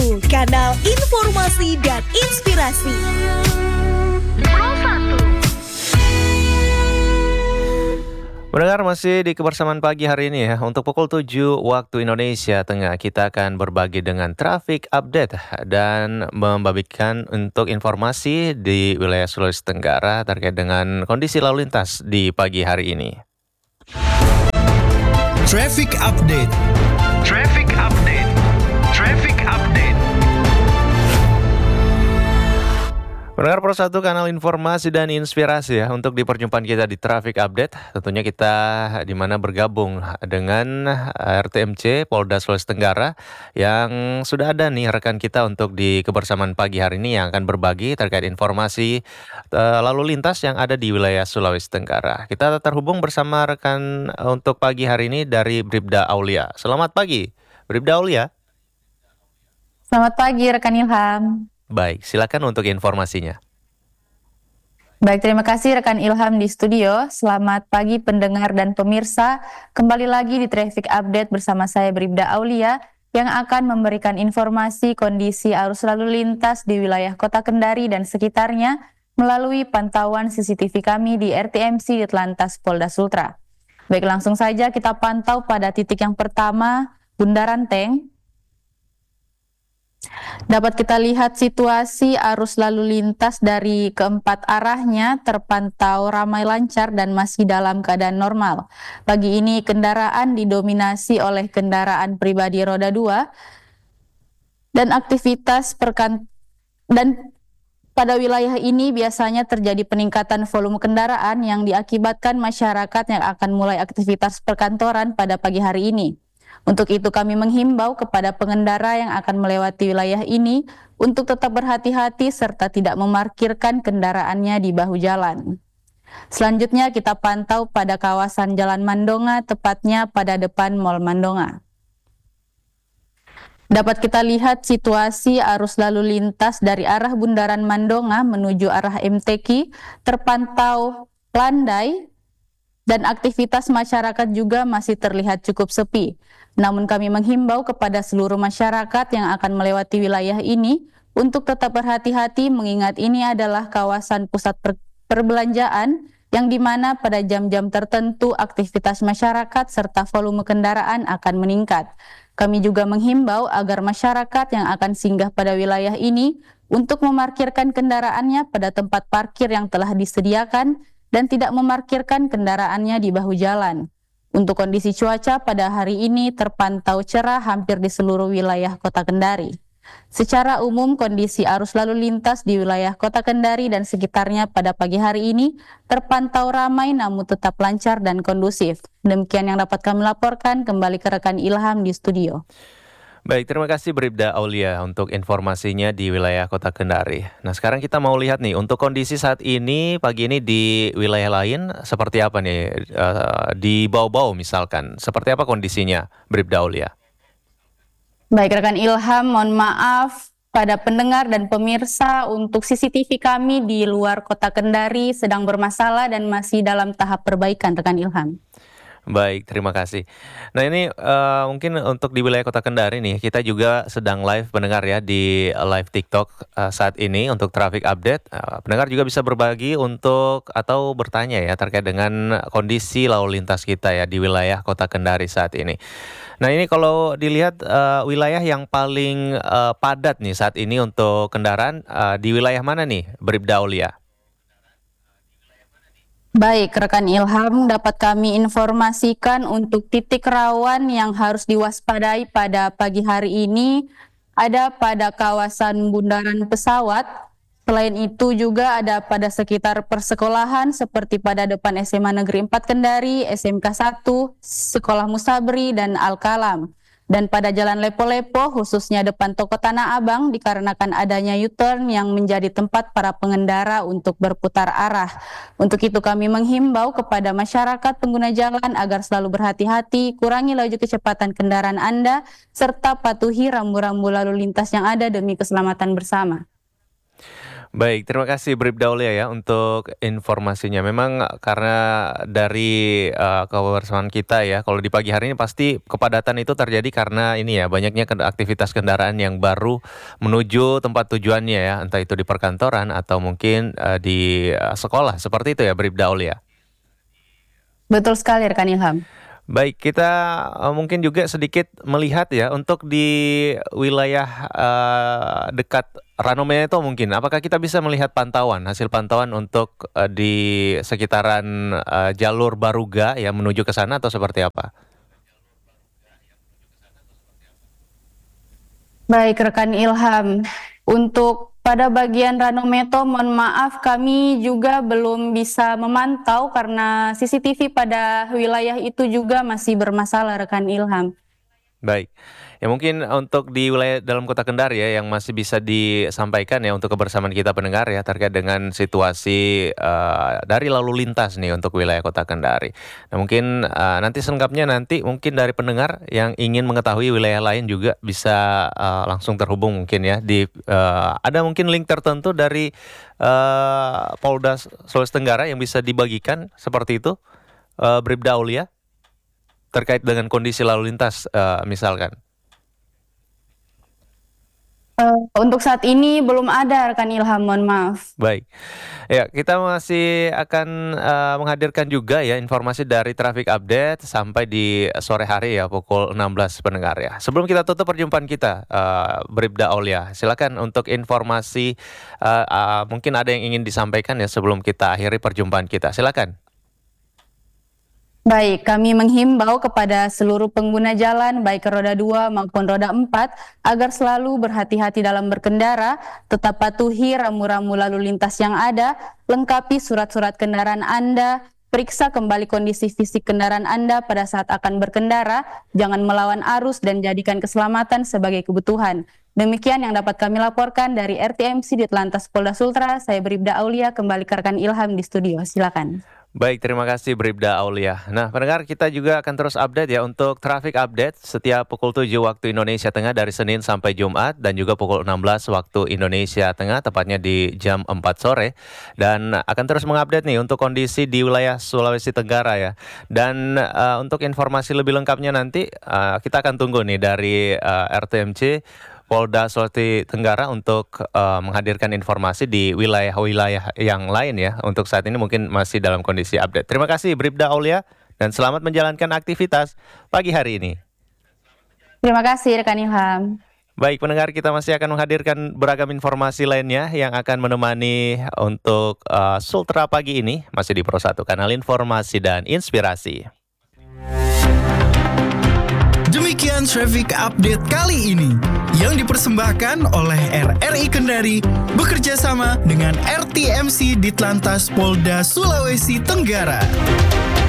kanal informasi dan inspirasi. Mendengar masih di kebersamaan pagi hari ini ya. Untuk pukul 7 waktu Indonesia Tengah, kita akan berbagi dengan traffic update dan membagikan untuk informasi di wilayah Sulawesi Tenggara terkait dengan kondisi lalu lintas di pagi hari ini. Traffic update. Traffic update. Traffic update. Pendengar Pro1 kanal informasi dan inspirasi ya untuk di perjumpaan kita di Traffic Update. Tentunya kita di mana bergabung dengan RTMC Polda Sulawesi Tenggara yang sudah ada nih rekan kita untuk di kebersamaan pagi hari ini yang akan berbagi terkait informasi lalu lintas yang ada di wilayah Sulawesi Tenggara. Kita terhubung bersama rekan untuk pagi hari ini dari Bribda Aulia. Selamat pagi, Bribda Aulia. Selamat pagi rekan Ilham. Baik, silakan untuk informasinya. Baik, terima kasih rekan Ilham di studio. Selamat pagi pendengar dan pemirsa. Kembali lagi di Traffic Update bersama saya Bribda Aulia yang akan memberikan informasi kondisi arus lalu lintas di wilayah Kota Kendari dan sekitarnya melalui pantauan CCTV kami di RTMC di Telantas Polda Sultra. Baik, langsung saja kita pantau pada titik yang pertama, Bundaran Teng. Dapat kita lihat situasi arus lalu lintas dari keempat arahnya terpantau ramai lancar dan masih dalam keadaan normal. Pagi ini kendaraan didominasi oleh kendaraan pribadi roda 2 dan aktivitas dan pada wilayah ini biasanya terjadi peningkatan volume kendaraan yang diakibatkan masyarakat yang akan mulai aktivitas perkantoran pada pagi hari ini. Untuk itu kami menghimbau kepada pengendara yang akan melewati wilayah ini untuk tetap berhati-hati serta tidak memarkirkan kendaraannya di bahu jalan. Selanjutnya kita pantau pada kawasan Jalan Mandonga, tepatnya pada depan Mall Mandonga. Dapat kita lihat situasi arus lalu lintas dari arah Bundaran Mandonga menuju arah MTQ terpantau landai dan aktivitas masyarakat juga masih terlihat cukup sepi. Namun kami menghimbau kepada seluruh masyarakat yang akan melewati wilayah ini untuk tetap berhati-hati mengingat ini adalah kawasan pusat perbelanjaan yang dimana pada jam-jam tertentu aktivitas masyarakat serta volume kendaraan akan meningkat. Kami juga menghimbau agar masyarakat yang akan singgah pada wilayah ini untuk memarkirkan kendaraannya pada tempat parkir yang telah disediakan dan tidak memarkirkan kendaraannya di bahu jalan. Untuk kondisi cuaca pada hari ini terpantau cerah hampir di seluruh wilayah Kota Kendari. Secara umum kondisi arus lalu lintas di wilayah Kota Kendari dan sekitarnya pada pagi hari ini terpantau ramai namun tetap lancar dan kondusif. Demikian yang dapat kami laporkan, kembali ke rekan Ilham di studio. Baik, terima kasih Bribda Aulia untuk informasinya di wilayah Kota Kendari. Nah, sekarang kita mau lihat nih, untuk kondisi saat ini, pagi ini di wilayah lain, seperti apa nih? Di Bau-Bau misalkan, seperti apa kondisinya Bribda Aulia? Baik, rekan Ilham, mohon maaf pada pendengar dan pemirsa untuk CCTV kami di luar Kota Kendari sedang bermasalah dan masih dalam tahap perbaikan, rekan Ilham. Baik, terima kasih. Nah ini mungkin untuk di wilayah Kota Kendari nih, kita juga sedang live pendengar ya di live TikTok saat ini untuk traffic update. Pendengar juga bisa berbagi untuk atau bertanya ya terkait dengan kondisi lalu lintas kita ya di wilayah Kota Kendari saat ini. Nah ini kalau dilihat wilayah yang paling padat nih saat ini untuk kendaraan di wilayah mana nih, Bribda Aulia? Baik, rekan Ilham, dapat kami informasikan untuk titik rawan yang harus diwaspadai pada pagi hari ini ada pada kawasan Bundaran Pesawat. Selain itu juga ada pada sekitar persekolahan seperti pada depan SMA Negeri 4 Kendari, SMK 1, Sekolah Musabri, dan Al-Kalam. Dan pada Jalan Lepo-Lepo, khususnya depan Toko Tanah Abang, dikarenakan adanya U-turn yang menjadi tempat para pengendara untuk berputar arah. Untuk itu kami menghimbau kepada masyarakat pengguna jalan agar selalu berhati-hati, kurangi laju kecepatan kendaraan Anda, serta patuhi rambu-rambu lalu lintas yang ada demi keselamatan bersama. Baik, terima kasih Bribda Aulia ya untuk informasinya. Memang karena dari kebersamaan kita ya, kalau di pagi hari ini pasti kepadatan itu terjadi karena ini ya, banyaknya aktivitas kendaraan yang baru menuju tempat tujuannya ya, entah itu di perkantoran atau mungkin di sekolah. Seperti itu ya Bribda Aulia. Betul sekali rekan Ilham. Baik, kita mungkin juga sedikit melihat ya untuk di wilayah dekat Ranometo mungkin. Apakah kita bisa melihat hasil pantauan untuk di sekitaran jalur Baruga yang menuju ke sana atau seperti apa? Baik rekan Ilham, untuk pada bagian Ranometo, mohon maaf kami juga belum bisa memantau karena CCTV pada wilayah itu juga masih bermasalah rekan Ilham. Baik, ya mungkin untuk di wilayah dalam kota Kendari ya yang masih bisa disampaikan ya untuk kebersamaan kita pendengar ya terkait dengan situasi dari lalu lintas nih untuk wilayah kota Kendari. Nah mungkin nanti selengkapnya mungkin dari pendengar yang ingin mengetahui wilayah lain juga bisa langsung terhubung mungkin ya ada mungkin link tertentu dari Polda Sulawesi Tenggara yang bisa dibagikan seperti itu, Bribda Aulia, terkait dengan kondisi lalu lintas misalkan. Untuk saat ini belum ada rekan Ilham, mohon maaf. Baik, ya kita masih akan menghadirkan juga ya informasi dari traffic update sampai di sore hari ya pukul 16 pendengar ya. Sebelum kita tutup perjumpaan kita, Bribda Aulia, silakan untuk informasi mungkin ada yang ingin disampaikan ya sebelum kita akhiri perjumpaan kita. Silakan. Baik, kami menghimbau kepada seluruh pengguna jalan, baik roda 2 maupun roda 4, agar selalu berhati-hati dalam berkendara, tetap patuhi rambu-rambu lalu lintas yang ada, lengkapi surat-surat kendaraan Anda, periksa kembali kondisi fisik kendaraan Anda pada saat akan berkendara, jangan melawan arus dan jadikan keselamatan sebagai kebutuhan. Demikian yang dapat kami laporkan dari RTMC di Telantas Polda Sultra. Saya Bribda Aulia, kembali ke rekan Ilham di studio. Silakan. Baik, terima kasih Bribda Aulia. Nah, pendengar, kita juga akan terus update ya untuk traffic update setiap pukul 7 waktu Indonesia Tengah dari Senin sampai Jumat dan juga pukul 16 waktu Indonesia Tengah tepatnya di jam 4 sore dan akan terus mengupdate nih untuk kondisi di wilayah Sulawesi Tenggara ya. Dan untuk informasi lebih lengkapnya nanti kita akan tunggu nih dari RTMC Polda Sulawesi Tenggara untuk menghadirkan informasi di wilayah-wilayah yang lain ya. Untuk saat ini mungkin masih dalam kondisi update. Terima kasih Bribda Aulia dan selamat menjalankan aktivitas pagi hari ini. Terima kasih rekan Ilham. Baik pendengar, kita masih akan menghadirkan beragam informasi lainnya yang akan menemani untuk Sultra pagi ini. Masih di Pro 1, kanal informasi dan inspirasi. Demikian traffic update kali ini yang dipersembahkan oleh RRI Kendari bekerja sama dengan RTMC di Telantas Polda Sulawesi Tenggara.